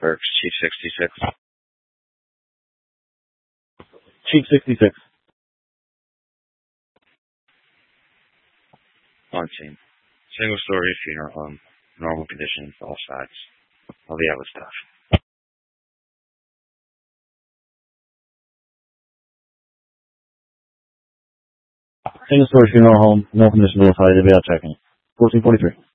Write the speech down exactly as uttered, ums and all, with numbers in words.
Burks, Chief sixty-six. Chief sixty-six. On scene. Single story funeral home. Normal condition, all sides. All the other stuff. Single story funeral home. No condition, all sides. I'll be out checking. fourteen forty-three.